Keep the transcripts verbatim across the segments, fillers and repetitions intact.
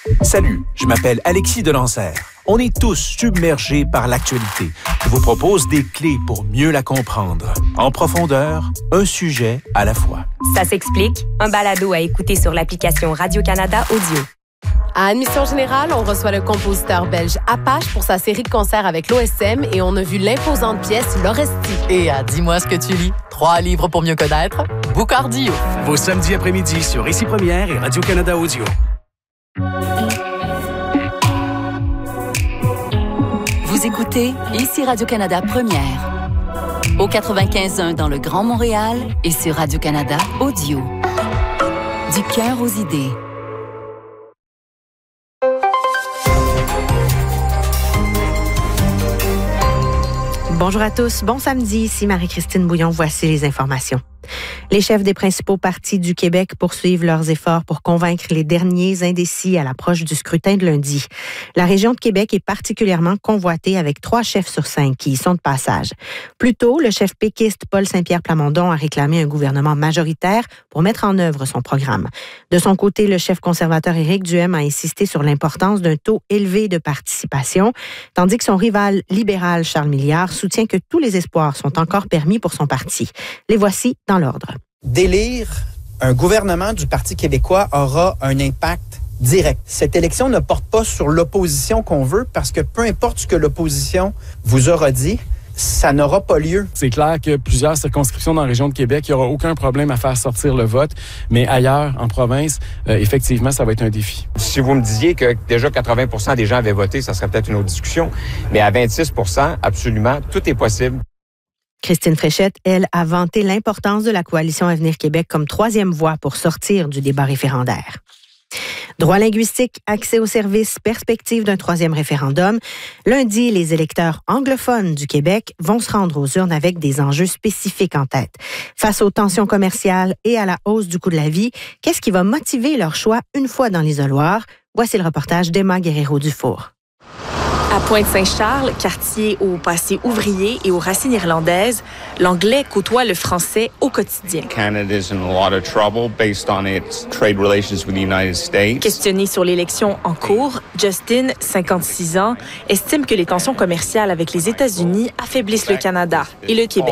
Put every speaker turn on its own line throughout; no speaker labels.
Salut, je m'appelle Alexis Delancer. On est tous submergés par l'actualité. Je vous propose des clés pour mieux la comprendre. En profondeur, un sujet à la fois.
Ça s'explique, un balado à écouter sur l'application Radio-Canada Audio.
À Admission Générale, on reçoit le compositeur belge Apache pour sa série de concerts avec l'O S M et on a vu l'imposante pièce L'Oresti.
Et à Dis-moi ce que tu lis, trois livres pour mieux connaître, Boucardio.
Vos samedis après-midi sur Ici Première et Radio-Canada Audio.
Vous écoutez Ici Radio-Canada Première. Au quatre-vingt-quinze point un dans le Grand Montréal et sur Radio-Canada Audio. Du cœur aux idées.
Bonjour à tous, bon samedi, ici Marie-Christine Bouillon, voici les informations. Les chefs des principaux partis du Québec poursuivent leurs efforts pour convaincre les derniers indécis à l'approche du scrutin de lundi. La région de Québec est particulièrement convoitée avec trois chefs sur cinq qui y sont de passage. Plus tôt, le chef péquiste Paul Saint-Pierre Plamondon a réclamé un gouvernement majoritaire pour mettre en œuvre son programme. De son côté, le chef conservateur Éric Duhem a insisté sur l'importance d'un taux élevé de participation, tandis que son rival libéral Charles Milliard soutient que tous les espoirs sont encore permis pour son parti. Les voici dans l'ordre.
D'élire un gouvernement du Parti québécois aura un impact direct. Cette élection ne porte pas sur l'opposition qu'on veut parce que peu importe ce que l'opposition vous aura dit, ça n'aura pas lieu.
C'est clair que plusieurs circonscriptions dans la région de Québec, il n'y aura aucun problème à faire sortir le vote, mais ailleurs, en province, euh, effectivement, ça va être un défi.
Si vous me disiez que déjà quatre-vingts pour cent des gens avaient voté, ça serait peut-être une autre discussion, mais à vingt-six pour cent, absolument, tout est possible.
Christine Fréchette, elle, a vanté l'importance de la coalition Avenir Québec comme troisième voie pour sortir du débat référendaire. Droit linguistique, accès aux services, perspective d'un troisième référendum. Lundi, les électeurs anglophones du Québec vont se rendre aux urnes avec des enjeux spécifiques en tête. Face aux tensions commerciales et à la hausse du coût de la vie, qu'est-ce qui va motiver leur choix une fois dans l'isoloir? Voici le reportage d'Emma Guerrero-Dufour.
À Pointe-Saint-Charles, quartier au passé ouvrier et aux racines irlandaises, l'anglais côtoie le français au quotidien. Questionné sur l'élection en cours, Justin, cinquante-six ans, estime que les tensions commerciales avec les États-Unis affaiblissent le Canada et le Québec.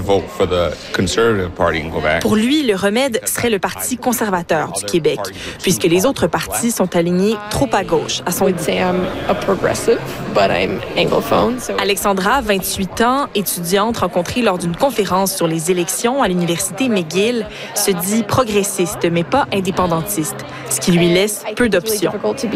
Pour lui, le remède serait le Parti conservateur du Québec, puisque les autres partis sont alignés trop à gauche, à son goût. But I'm anglophone, so... Alexandra, vingt-huit ans, étudiante rencontrée lors d'une conférence sur les élections à l'université McGill, se dit progressiste mais pas indépendantiste, ce qui lui laisse peu d'options.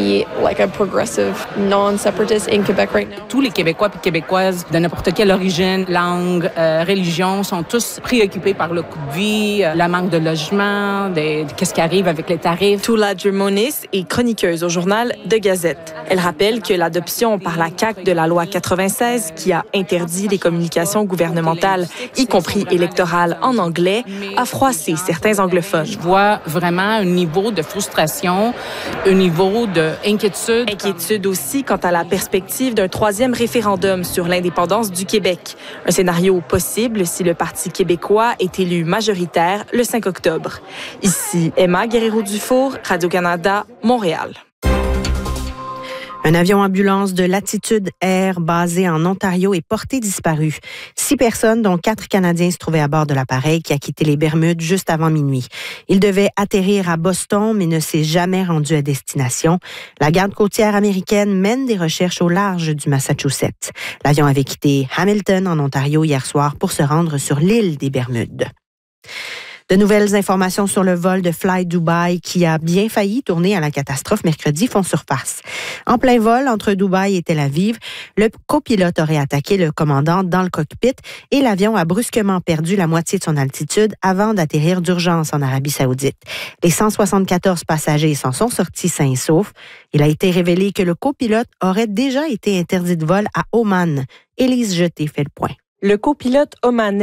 Tous les Québécois et Québécoises de n'importe quelle origine, langue, euh, religion sont tous préoccupés par le coût de vie, euh, le manque de logement, de, de, qu'est-ce qui arrive avec les tarifs.
Tula Germonis est chroniqueuse au journal The Gazette. Elle rappelle que l'adoption par la C A Q de la loi quatre-vingt-seize qui a interdit les communications gouvernementales, y compris électorales en anglais, a froissé certains anglophones.
Je vois vraiment un niveau de frustration, un niveau d'inquiétude.
Inquiétude aussi quant à la perspective d'un troisième référendum sur l'indépendance du Québec. Un scénario possible si le Parti québécois est élu majoritaire le cinq octobre. Ici, Emma Guerrero-Dufour, Radio-Canada, Montréal.
Un avion ambulance de Latitude Air basé en Ontario est porté disparu. Six personnes, dont quatre Canadiens, se trouvaient à bord de l'appareil qui a quitté les Bermudes juste avant minuit. Il devait atterrir à Boston, mais ne s'est jamais rendu à destination. La garde côtière américaine mène des recherches au large du Massachusetts. L'avion avait quitté Hamilton, en Ontario, hier soir pour se rendre sur l'île des Bermudes. De nouvelles informations sur le vol de Fly Dubai qui a bien failli tourner à la catastrophe mercredi font surface. En plein vol entre Dubaï et Tel Aviv, le copilote aurait attaqué le commandant dans le cockpit et l'avion a brusquement perdu la moitié de son altitude avant d'atterrir d'urgence en Arabie Saoudite. Les cent soixante-quatorze passagers s'en sont sortis sains et saufs. Il a été révélé que le copilote aurait déjà été interdit de vol à Oman. Élise Jeté fait le point.
Le copilote omanais